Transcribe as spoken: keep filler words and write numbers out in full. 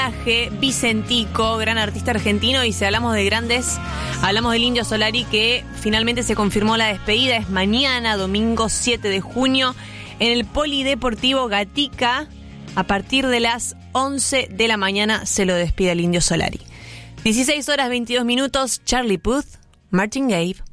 Vicentico, gran artista argentino, y si hablamos de grandes, hablamos del Indio Solari, que finalmente se confirmó la despedida. Es mañana, domingo siete de junio, en el Polideportivo Gatica. A partir de las once de la mañana se lo despide el Indio Solari. dieciséis horas veintidós minutos, Charlie Puth, Martin Gaye.